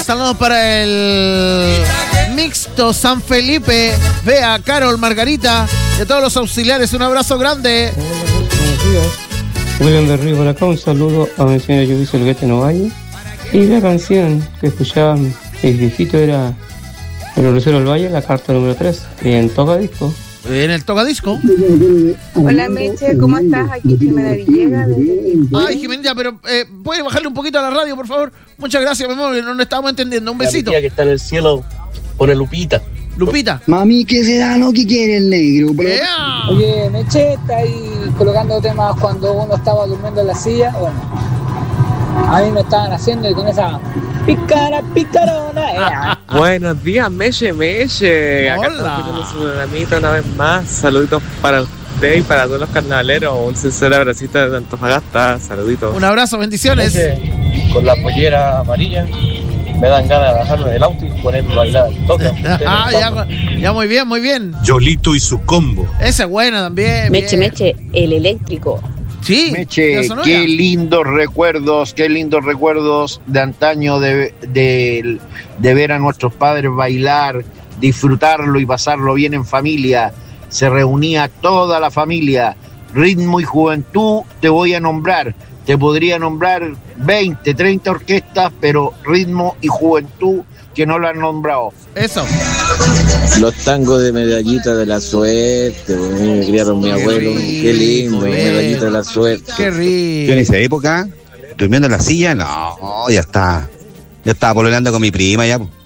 Saludos para el mixto San Felipe, Bea, Carol, Margarita, y a todos los auxiliares, un abrazo grande. Buenos días. William de Río por acá, un saludo a mi señora Yuvisa Elguete Novalle. Y la canción que escuchaba el viejito era el Lucero del Valle, la carta número 3, en Tocadisco. En el Tocadisco. Hola Meche, ¿cómo estás? Aquí Jimena Villegas. Ay, Jimena, pero ¿puedes bajarle un poquito a la radio, por favor? Muchas gracias, mi amor, no estábamos entendiendo. Un besito. La tía que está en el cielo pone Lupita. Lupita. Mami, ¿qué será lo que quiere el negro? Yeah. Oye, Meche, está ahí colocando temas cuando uno estaba durmiendo en la silla. Bueno, a mí me estaban haciendo y con esa picarona. Buenos días, Meche. Acá Hola. estamos su programita una vez más. Saluditos para usted y para todos los carnavaleros. Un sincero abracito de Antofagasta. Saluditos. Un abrazo, bendiciones. Con la pollera amarilla me dan ganas de bajarme del auto y ponerme a bailar. Toca. Ya, muy bien, muy bien. Yolito y su combo. Esa es buena también. Meche, bien. Meche, el eléctrico. Sí, Meche, de Sonora. qué lindos recuerdos de antaño de ver a nuestros padres bailar, disfrutarlo y pasarlo bien en familia. Se reunía toda la familia. Ritmo y juventud te voy a nombrar. Te podría nombrar 20, 30 orquestas, pero ritmo y juventud que no lo han nombrado. Eso. Los tangos de medallita de la suerte, me criaron mi abuelo, qué lindo, medallita de la suerte. Qué rico. Yo en esa época, durmiendo en la silla, no, ya estaba pololeando con mi prima ya.